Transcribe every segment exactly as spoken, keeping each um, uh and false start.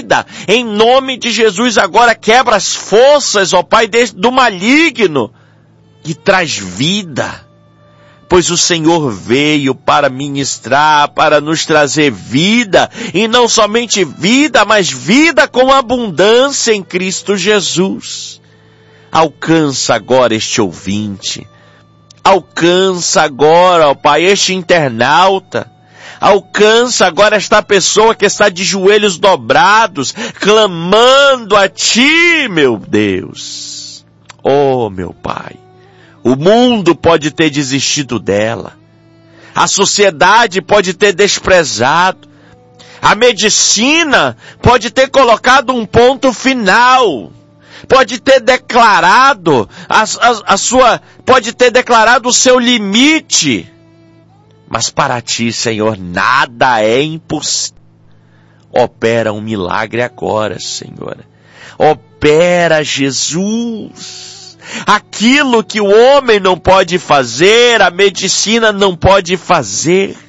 vida. Em nome de Jesus, agora quebra as forças, ó Pai, do maligno e traz vida. Pois o Senhor veio para ministrar, para nos trazer vida, e não somente vida, mas vida com abundância em Cristo Jesus. Alcança agora este ouvinte, alcança agora, ó Pai, este internauta, alcança agora esta pessoa que está de joelhos dobrados, clamando a Ti, meu Deus. Oh, meu Pai. O mundo pode ter desistido dela. A sociedade pode ter desprezado. A medicina pode ter colocado um ponto final. Pode ter declarado a, a, a sua, pode ter declarado o seu limite. Mas para Ti, Senhor, nada é impossível. Opera um milagre agora, Senhor. Opera, Jesus. Aquilo que o homem não pode fazer, a medicina não pode fazer.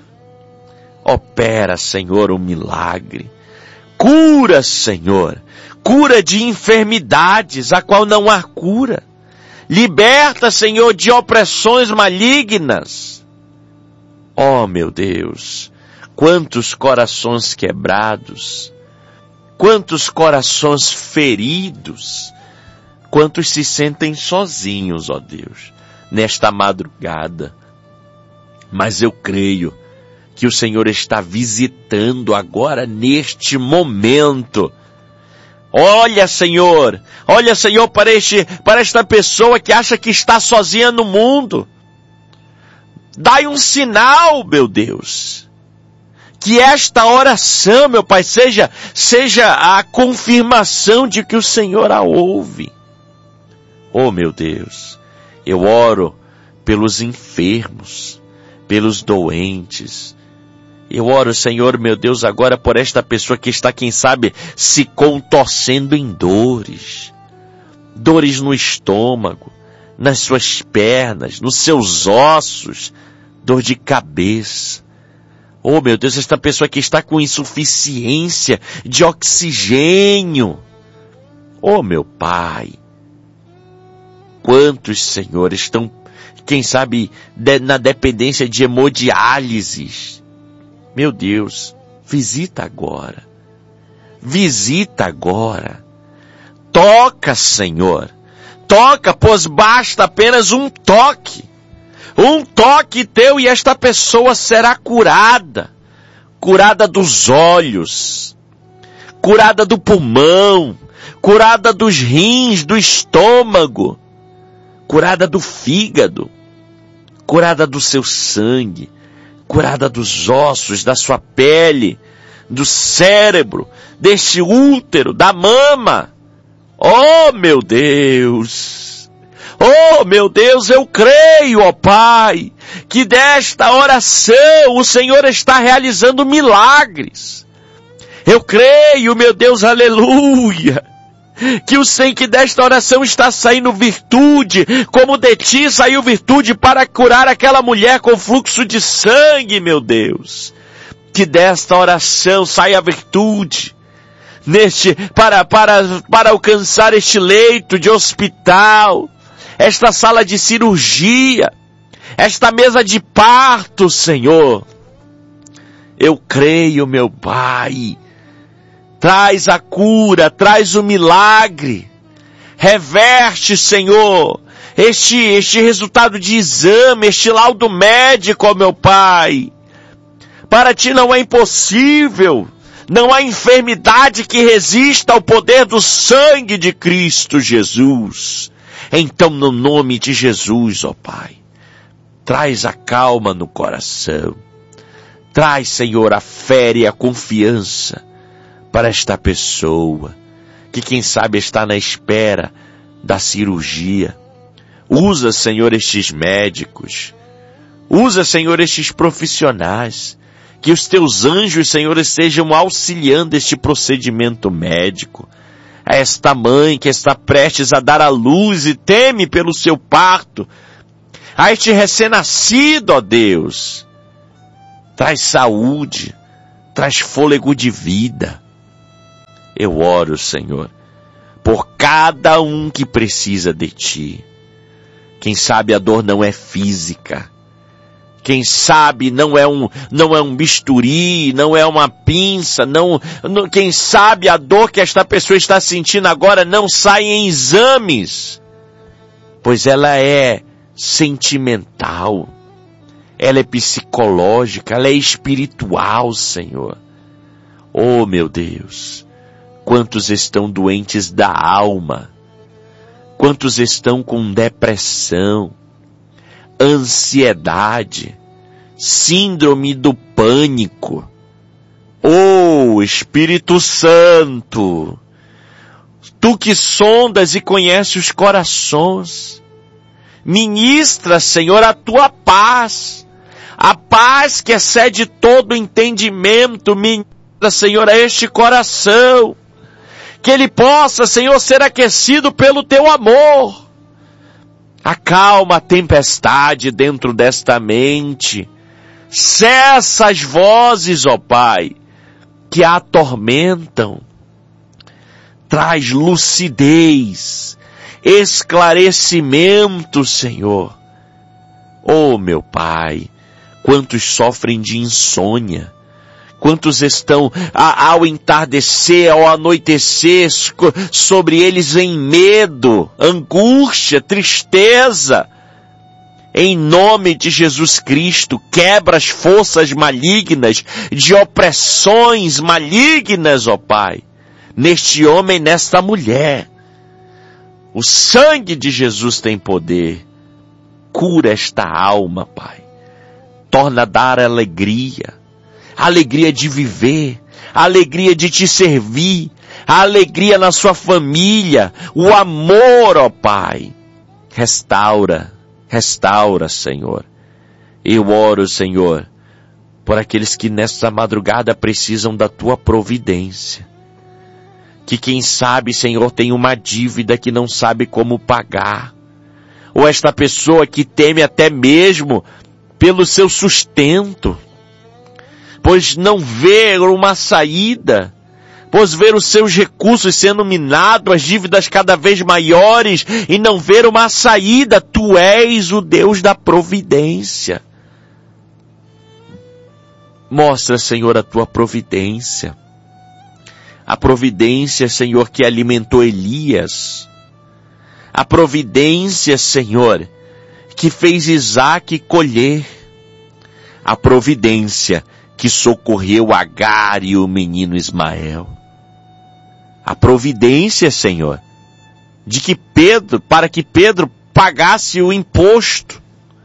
Opera, Senhor, um milagre. Cura, Senhor. Cura de enfermidades, a qual não há cura. Liberta, Senhor, de opressões malignas. Oh, meu Deus, quantos corações quebrados, quantos corações feridos, quantos se sentem sozinhos, ó Deus, nesta madrugada. Mas eu creio que o Senhor está visitando agora, neste momento. Olha, Senhor, olha, Senhor, para, este, para esta pessoa que acha que está sozinha no mundo. Dai um sinal, meu Deus. Que esta oração, meu Pai, seja, seja a confirmação de que o Senhor a ouve. Oh, meu Deus, eu oro pelos enfermos, pelos doentes. Eu oro, Senhor, meu Deus, agora por esta pessoa que está, quem sabe, se contorcendo em dores. Dores no estômago, nas suas pernas, nos seus ossos, dor de cabeça. Oh, meu Deus, esta pessoa que está com insuficiência de oxigênio. Oh, meu Pai. Quantos, Senhor, estão, quem sabe, de, na dependência de hemodiálises. Meu Deus, visita agora. Visita agora. Toca, Senhor. Toca, pois basta apenas um toque. Um toque teu e esta pessoa será curada. Curada dos olhos. Curada do pulmão. Curada dos rins, do estômago. Curada do fígado. Curada do seu sangue. Curada dos ossos, da sua pele, do cérebro, deste útero, da mama. Oh, meu Deus! Oh, meu Deus, eu creio, ó Pai, que desta oração o Senhor está realizando milagres. Eu creio, meu Deus, aleluia, que o Senhor, que desta oração está saindo virtude, como de Ti saiu virtude para curar aquela mulher com fluxo de sangue, meu Deus. Que desta oração saia virtude, neste, para, para, para alcançar este leito de hospital, esta sala de cirurgia, esta mesa de parto, Senhor. Eu creio, meu Pai. Traz a cura, traz o milagre. Reverte, Senhor, este, este resultado de exame, este laudo médico, ó meu Pai. Para Ti não é impossível. Não há enfermidade que resista ao poder do sangue de Cristo Jesus. Então, no nome de Jesus, ó Pai, traz a calma no coração. Traz, Senhor, a fé e a confiança para esta pessoa, que quem sabe está na espera da cirurgia. Usa, Senhor, estes médicos. Usa, Senhor, estes profissionais. Que os Teus anjos, Senhor, estejam auxiliando este procedimento médico. A esta mãe que está prestes a dar à luz e teme pelo seu parto. A este recém-nascido, ó Deus. Traz saúde, traz fôlego de vida. Eu oro, Senhor, por cada um que precisa de Ti. Quem sabe a dor não é física. Quem sabe não é um, não é um bisturi, não é uma pinça, não, não, quem sabe a dor que esta pessoa está sentindo agora não sai em exames, pois ela é sentimental, ela é psicológica, ela é espiritual, Senhor. Oh, meu Deus, quantos estão doentes da alma, quantos estão com depressão, ansiedade, síndrome do pânico. Oh, Espírito Santo, Tu que sondas e conheces os corações, ministra, Senhor, a Tua paz, a paz que excede todo entendimento. Ministra, Senhor, a este coração, que ele possa, Senhor, ser aquecido pelo Teu amor. Acalma a tempestade dentro desta mente. Cessa as vozes, ó Pai, que a atormentam. Traz lucidez, esclarecimento, Senhor. Oh, meu Pai, quantos sofrem de insônia. Quantos estão a, ao entardecer, ao anoitecer, sobre eles em medo, angústia, tristeza. Em nome de Jesus Cristo, quebra as forças malignas, de opressões malignas, ó Pai, neste homem, nesta mulher. O sangue de Jesus tem poder. Cura esta alma, Pai. Torna a dar alegria. A alegria de viver, a alegria de Te servir, a alegria na sua família, o amor, ó Pai. Restaura, restaura, Senhor. Eu oro, Senhor, por aqueles que nesta madrugada precisam da Tua providência. Que quem sabe, Senhor, tem uma dívida que não sabe como pagar. Ou esta pessoa que teme até mesmo pelo seu sustento, pois não vê uma saída, pois ver os seus recursos sendo minados, as dívidas cada vez maiores, e não ver uma saída. Tu és o Deus da providência. Mostra, Senhor, a Tua providência. A providência, Senhor, que alimentou Elias. A providência, Senhor, que fez Isaque colher. A providência que socorreu Agar e o menino Ismael. A providência, Senhor, de que Pedro, para que Pedro pagasse o imposto.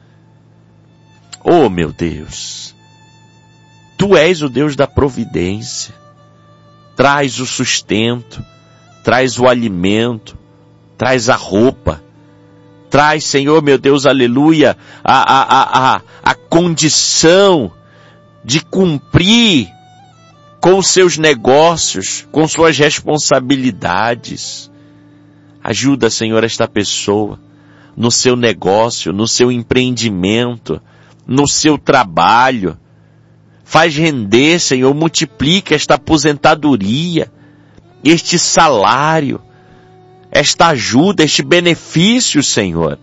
Oh, meu Deus, Tu és o Deus da providência. Traz o sustento, traz o alimento, traz a roupa, traz, Senhor, meu Deus, aleluia, a, a, a, a, a condição de cumprir com os seus negócios, com suas responsabilidades. Ajuda, Senhor, esta pessoa no seu negócio, no seu empreendimento, no seu trabalho. Faz render, Senhor, multiplica esta aposentadoria, este salário, esta ajuda, este benefício, Senhor.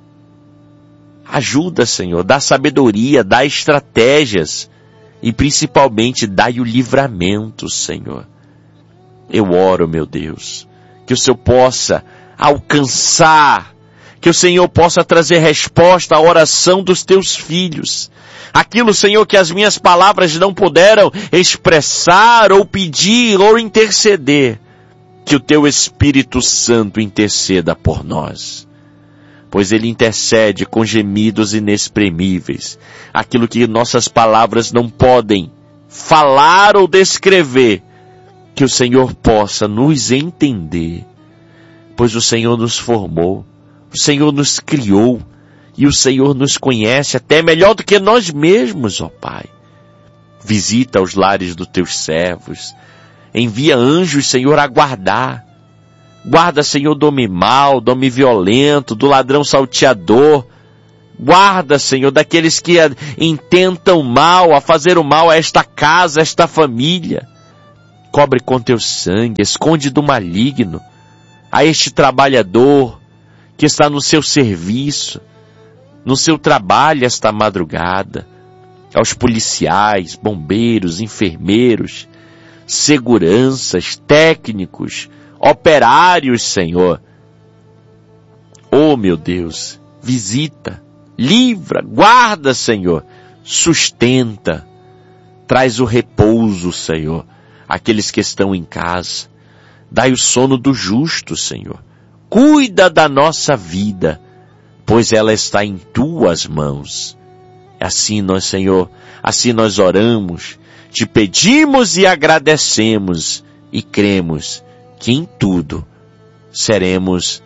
Ajuda, Senhor, dá sabedoria, dá estratégias. E principalmente, dai o livramento, Senhor. Eu oro, meu Deus, que o Senhor possa alcançar, que o Senhor possa trazer resposta à oração dos Teus filhos. Aquilo, Senhor, que as minhas palavras não puderam expressar, ou pedir, ou interceder, que o Teu Espírito Santo interceda por nós. Pois Ele intercede com gemidos inexprimíveis, aquilo que nossas palavras não podem falar ou descrever, que o Senhor possa nos entender, pois o Senhor nos formou, o Senhor nos criou, e o Senhor nos conhece até melhor do que nós mesmos, ó Pai. Visita os lares dos Teus servos, envia anjos, Senhor, a guardar. Guarda, Senhor, do homem mau, do homem violento, do ladrão salteador. Guarda, Senhor, daqueles que intentam mal, a fazer o mal a esta casa, a esta família. cobre com teu sangue, esconde do maligno a este trabalhador que está no seu serviço, no seu trabalho esta madrugada, aos policiais, bombeiros, enfermeiros, seguranças, técnicos, operários, Senhor. Oh, meu Deus, visita, livra, guarda, Senhor, sustenta, traz o repouso, Senhor, àqueles que estão em casa. Dai o sono do justo, Senhor. Cuida da nossa vida, pois ela está em tuas mãos. Assim nós, Senhor, assim nós oramos, te pedimos e agradecemos e cremos que em tudo seremos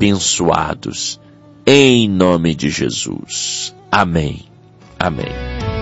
abençoados. Em nome de Jesus. Amém. Amém.